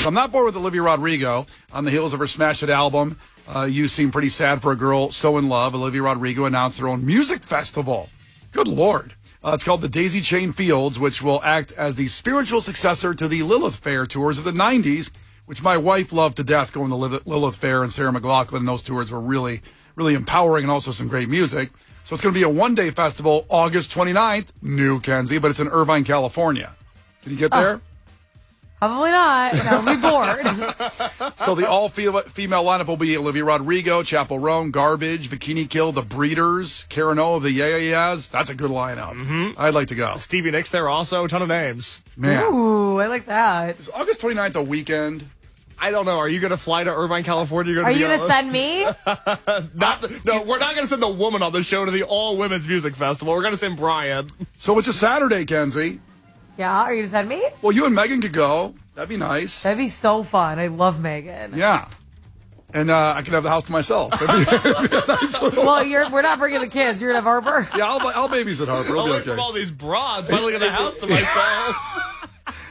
So I'm not bored with Olivia Rodrigo. On the heels of her Smash It album, You Seem Pretty Sad for a Girl So in Love, Olivia Rodrigo announced their own music festival. Good Lord. It's called the Daisy Chain Fields, which will act as the spiritual successor to the Lilith Fair tours of the 90s, which my wife loved to death, going to Lilith Fair and Sarah McLachlan. Those tours were really, really empowering and also some great music. So it's going to be a one-day festival, August 29th, new Kenzie, but it's in Irvine, California. Can you get there? Probably not. I'll be bored. So the all-female lineup will be Olivia Rodrigo, Chappell Roan, Garbage, Bikini Kill, The Breeders, Karen O of the Yeah Yeah Yeahs. That's a good lineup. Mm-hmm. I'd like to go. Stevie Nicks there also. A ton of names. Man. Ooh, I like that. Is August 29th a weekend? I don't know. Are you going to fly to Irvine, California? Are you going to send me? No, we're not going to send the woman on the show to the all-women's music festival. We're going to send Brian. So it's a Saturday, Kenzie. Yeah, are you going to send me? Well, you and Megan could go. That'd be nice. That'd be so fun. I love Megan. Yeah. And I could have the house to myself. That'd be a nice little... Well, we're not bringing the kids. You're going to have Harper. Yeah, I'll babysit Harper. It'll be Away okay. from all these broads, finally get the house to myself.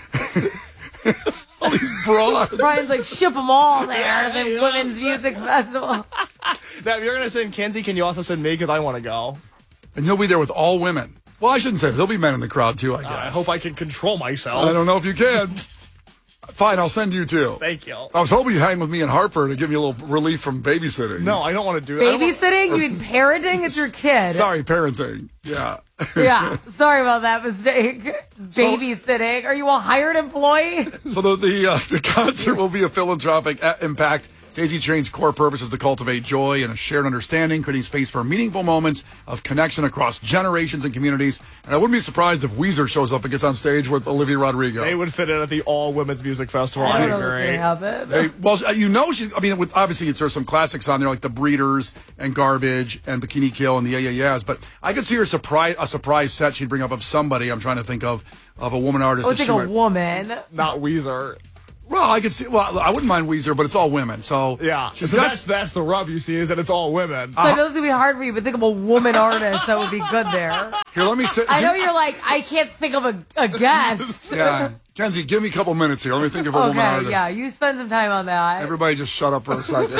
All these broads. Brian's like, ship them all there to the Women's Music Festival. Now, if you're going to send Kenzie, can you also send me? Because I want to go. And you'll be there with all women. Well, I shouldn't say there'll be men in the crowd, too, I guess. I hope I can control myself. I don't know if you can. Fine, I'll send you, too. Thank you. I was hoping you'd hang with me and Harper to give me a little relief from babysitting. No, I don't want to do that. Babysitting? You mean parenting? It's your kid. Sorry, parenting. Yeah. Yeah, sorry about that mistake. Babysitting. Are you a hired employee? So the concert will be a philanthropic impact. Daisy Chain's core purpose is to cultivate joy and a shared understanding, creating space for meaningful moments of connection across generations and communities. And I wouldn't be surprised if Weezer shows up and gets on stage with Olivia Rodrigo. They would fit in at the all-women's music festival. I don't know agree. what's going to happen. Well, you know, obviously there's some classics on there like The Breeders and Garbage and Bikini Kill and the Yeah Yeah Yeahs, but I could see her a surprise set she'd bring up of somebody. I'm trying to think of a woman artist. I would think a woman. Not Weezer. Well, I could see. Well, I wouldn't mind Weezer, but it's all women. So yeah, so that's the rub you see is that it's all women. So I know this is gonna be hard for you, but think of a woman artist that would be good there. Here, let me sit. I know you're like, I can't think of a guest. Yeah, Kenzie, give me a couple minutes here. Let me think of a woman artist. Okay, yeah, you spend some time on that. Everybody, just shut up for a second.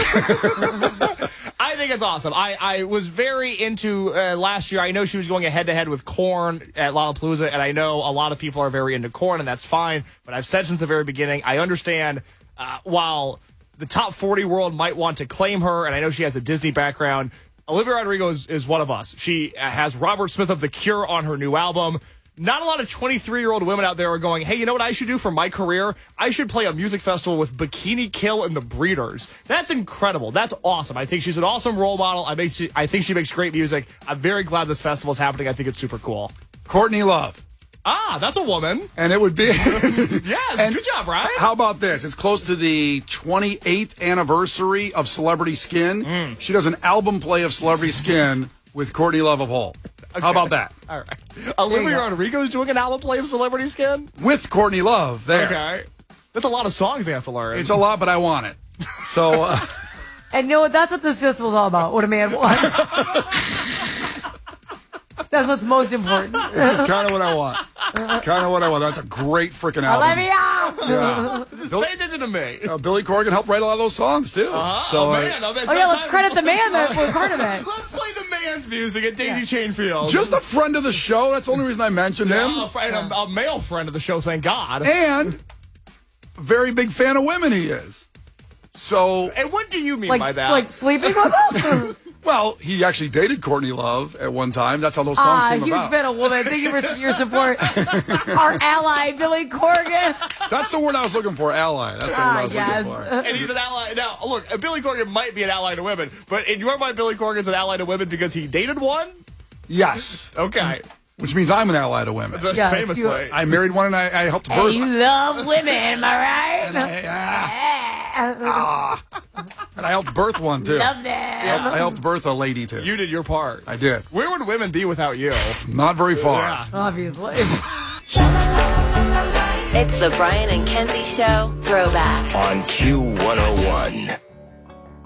I think it's awesome. I was very into last year. I know she was going head-to-head with Korn at Lollapalooza, and I know a lot of people are very into Korn, and that's fine. But I've said since the very beginning, I understand while the top 40 world might want to claim her, and I know she has a Disney background, Olivia Rodrigo is one of us. She has Robert Smith of The Cure on her new album. Not a lot of 23-year-old women out there are going, hey, you know what I should do for my career? I should play a music festival with Bikini Kill and The Breeders. That's incredible. That's awesome. I think she's an awesome role model. I think she makes great music. I'm very glad this festival is happening. I think it's super cool. Courtney Love. Ah, that's a woman. And it would be... Yes, and good job, Ryan. How about this? It's close to the 28th anniversary of Celebrity Skin. She does an album play of Celebrity Skin with Courtney Love of Hall. Okay. How about that? All right. Olivia Rodrigo is doing an album play of Celebrity Skin? With Courtney Love there. Okay. That's a lot of songs they have to learn. It's a lot, but I want it. So... And you know what? That's what this festival's all about. What a man wants. That's what's most important. This is kind of what I want. It's kind of what I want. That's a great freaking album. Let me out! Yeah. Pay attention to me. Billy Corgan helped write a lot of those songs, too. So, let's credit the man that was part of it. Let's play the man's music at Daisy Chain Fields. Just a friend of the show. That's the only reason I mentioned him. A male friend of the show, thank God. And a very big fan of women he is. So, and what do you mean by that? Like sleeping with us? Well, he actually dated Courtney Love at one time. That's how those songs came huge about. fan of woman. Thank you for your support. Our ally, Billy Corgan. That's the word I was looking for, ally. That's the word I was looking for. And he's an ally. Now, look, Billy Corgan might be an ally to women, but in your mind, Billy Corgan's an ally to women because he dated one? Yes. Okay. Which means I'm an ally to women. Yes, famously. I married one and I helped birth. And you love women, am I right? And I helped birth one, too. Love them. I helped birth a lady, too. You did your part. I did. Where would women be without you? Not very far. Yeah. Obviously. It's the Brian and Kenzie Show Throwback on Q101.